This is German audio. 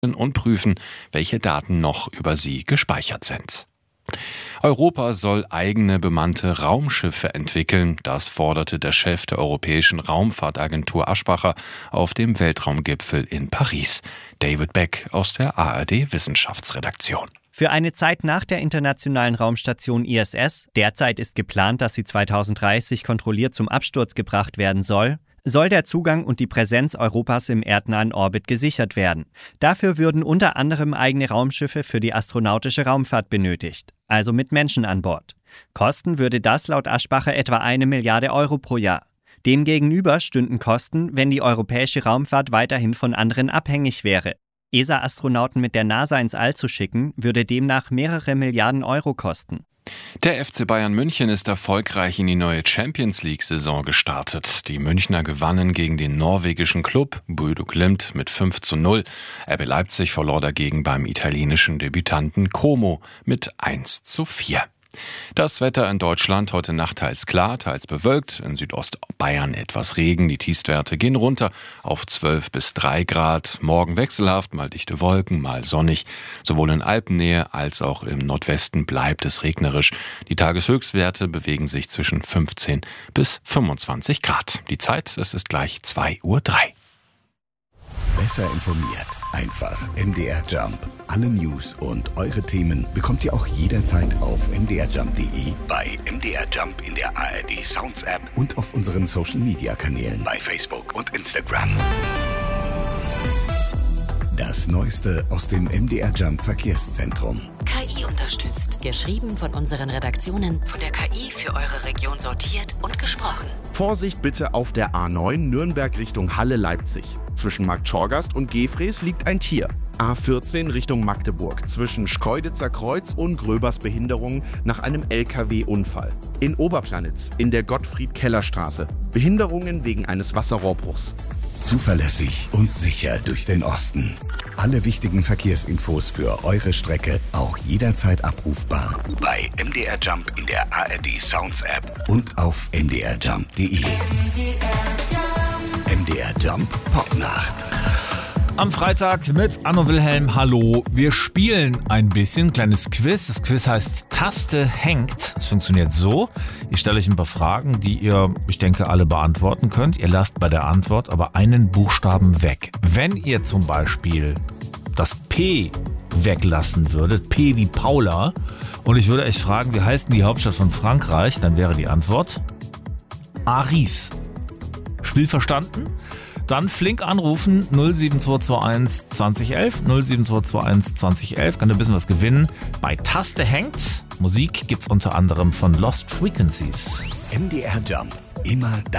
und prüfen, welche Daten noch über sie gespeichert sind. Europa soll eigene bemannte Raumschiffe entwickeln. Das forderte der Chef der Europäischen Raumfahrtagentur Aschbacher auf dem Weltraumgipfel in Paris. David Beck aus der ARD-Wissenschaftsredaktion. Für eine Zeit nach der internationalen Raumstation ISS, derzeit ist geplant, dass sie 2030 kontrolliert zum Absturz gebracht werden soll der Zugang und die Präsenz Europas im erdnahen Orbit gesichert werden. Dafür würden unter anderem eigene Raumschiffe für die astronautische Raumfahrt benötigt, also mit Menschen an Bord. Kosten würde das laut Aschbacher etwa 1 Milliarde Euro pro Jahr. Demgegenüber stünden Kosten, wenn die europäische Raumfahrt weiterhin von anderen abhängig wäre. ESA-Astronauten mit der NASA ins All zu schicken, würde demnach mehrere Milliarden Euro kosten. Der FC Bayern München ist erfolgreich in die neue Champions-League-Saison gestartet. Die Münchner gewannen gegen den norwegischen Klub Bodø Glimt mit 5:0. RB Leipzig verlor dagegen beim italienischen Debütanten Como mit 1:4. Das Wetter in Deutschland heute Nacht teils klar, teils bewölkt. In Südostbayern etwas Regen. Die Tiefstwerte gehen runter auf 12 bis 3 Grad. Morgen wechselhaft, mal dichte Wolken, mal sonnig. Sowohl in Alpennähe als auch im Nordwesten bleibt es regnerisch. Die Tageshöchstwerte bewegen sich zwischen 15 bis 25 Grad. Die Zeit, es ist gleich 2:03 Uhr. Besser informiert. Einfach MDR Jump. Alle News und eure Themen bekommt ihr auch jederzeit auf mdrjump.de, bei MDR Jump in der ARD Sounds App und auf unseren Social Media Kanälen bei Facebook und Instagram. Das Neueste aus dem MDR Jump Verkehrszentrum. KI unterstützt. Geschrieben von unseren Redaktionen, von der KI für eure Region sortiert und gesprochen. Vorsicht bitte auf der A9 Nürnberg Richtung Halle-Leipzig. Zwischen Marktschorgast und Gefrees liegt ein Tier. A14 Richtung Magdeburg. Zwischen Schkeuditzer Kreuz und Gröbers Behinderung nach einem LKW-Unfall. In Oberplanitz in der Gottfried-Keller-Straße. Behinderungen wegen eines Wasserrohrbruchs. Zuverlässig und sicher durch den Osten. Alle wichtigen Verkehrsinfos für eure Strecke auch jederzeit abrufbar bei MDR Jump in der ARD Sounds App und auf mdrjump.de. MDR Jump Popnacht. Am Freitag mit Anno Wilhelm. Hallo. Wir spielen ein bisschen, kleines Quiz. Das Quiz heißt Taste hängt. Es funktioniert so. Ich stelle euch ein paar Fragen, die ihr, ich denke, alle beantworten könnt. Ihr lasst bei der Antwort aber einen Buchstaben weg. Wenn ihr zum Beispiel das P weglassen würdet, P wie Paula, und ich würde euch fragen, wie heißt denn die Hauptstadt von Frankreich, dann wäre die Antwort Paris. Spiel verstanden? Dann flink anrufen 07221 2011, 07221 2011, kann ein bisschen was gewinnen. Bei Taste hängt. Musik gibt's unter anderem von Lost Frequencies. MDR Jump, immer da.